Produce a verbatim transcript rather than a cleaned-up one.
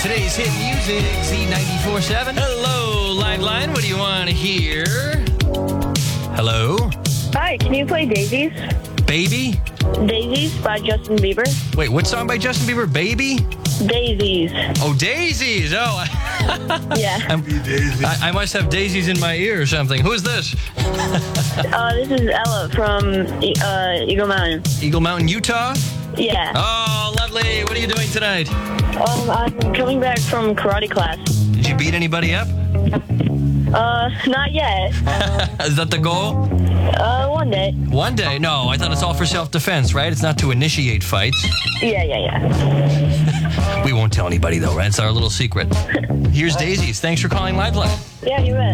Today's hit music, Z ninety-four point seven. Hello, Liveline. What do you want to hear? Hello? Hi, can you play Daisies? Baby? Daisies by Justin Bieber. Wait, what song by Justin Bieber? Baby? Daisies. Oh, Daisies. Oh, Yeah. I'm, I, I must have daisies in my ear or something. Who is this? Uh, this is Ella from uh, Eagle Mountain. Eagle Mountain, Utah? Yeah. Oh, lovely. What are you doing tonight? Um, I'm coming back from karate class. Did you beat anybody up? Uh, not yet. Is that the goal? Uh, one day. One day? No, I thought it's all for self-defense, right? It's not to initiate fights. Yeah, yeah, yeah. We won't tell anybody, though, right? It's our little secret. Here's Daisies. Thanks for calling Liveline. Yeah, you bet.